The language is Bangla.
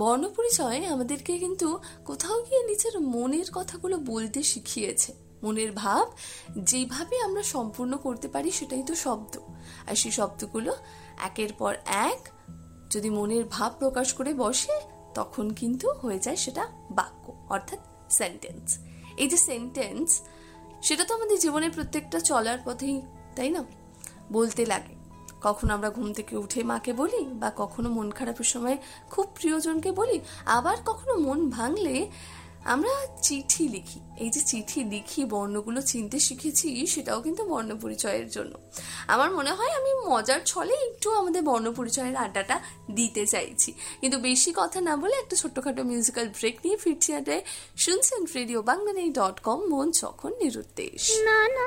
বর্ণপরিচয় আমাদেরকে কিন্তু কোথাও গিয়ে নিজের মনের কথাগুলো বলতে শিখিয়েছে। মনের ভাব যেভাবে আমরা সম্পূর্ণ করতে পারি সেটাই তো শব্দ, আর সেই শব্দগুলো একের পর এক যদি মনের ভাব প্রকাশ করে বসে তখন কিন্তু হয়ে যায় সেটা বাক্য, অর্থাৎ সেন্টেন্স। এই যে সেন্টেন্স, সেটা তো আমাদের জীবনের প্রত্যেকটা চলার পথেই, তাই না, বলতে লাগে। কখনো আমরা ঘুম থেকে উঠে মাকে বলি, বা কখনো মন খারাপের সময় খুব প্রিয়জনকে বলি, আবার কখনো মন ভাঙলে আমরা চিঠি লিখি। এই যে চিঠি লিখি, বর্ণগুলো চিনতে শিখেছি, সেটাও কিন্তু বর্ণ পরিচয়ের জন্য। আমার মনে হয় আমি মজার ছলে একটু আমাদের বর্ণ পরিচয়ের আড্ডাটা দিতে চাইছি, কিন্তু বেশি কথা না বলে একটা ছোট্টখাটো মিউজিক্যাল ব্রেক নিয়ে ফিরছি আড্ডায়। শুনছেন রেডিও বাংলাদেশ.com, মন যখন নিরুদ্দেশ।